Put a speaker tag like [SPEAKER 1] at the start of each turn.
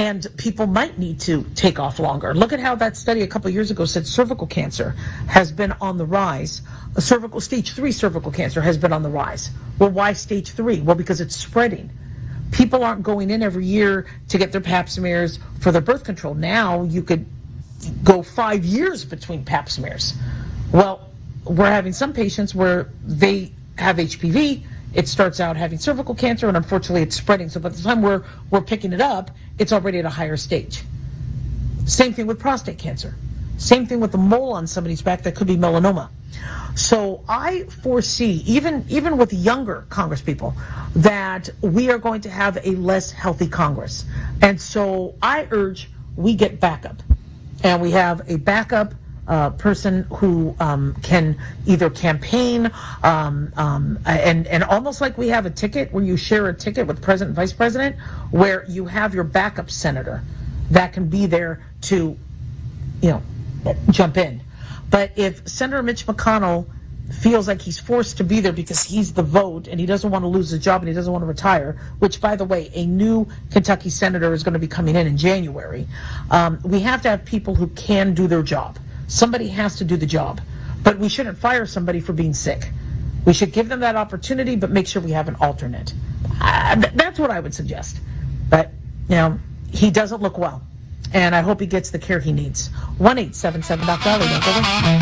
[SPEAKER 1] And people might need to take off longer. Look at how that study a couple of years ago said cervical cancer has been on the rise. Stage 3 cervical cancer has been on the rise. Well, why stage 3? Well, because it's spreading. People aren't going in every year to get their pap smears for their birth control. Now you could go 5 years between pap smears. Well, we're having some patients where they have HPV, it starts out having cervical cancer, and unfortunately it's spreading. So by the time we're picking it up, it's already at a higher stage. Same thing with prostate cancer. Same thing with the mole on somebody's back that could be melanoma. So I foresee, even with younger Congress people, that we are going to have a less healthy Congress. And so I urge we get backup. And we have a backup person who can either campaign and almost like we have a ticket where you share a ticket with president and vice president, where you have your backup senator that can be there to, jump in. But if Senator Mitch McConnell feels like he's forced to be there because he's the vote and he doesn't want to lose his job and he doesn't want to retire, which, by the way, a new Kentucky senator is going to be coming in January, we have to have people who can do their job. Somebody has to do the job, but we shouldn't fire somebody for being sick. We should give them that opportunity, but make sure we have an alternate. That's what I would suggest. But, he doesn't look well, and I hope he gets the care he needs. 1-877-DOC-DOLLY.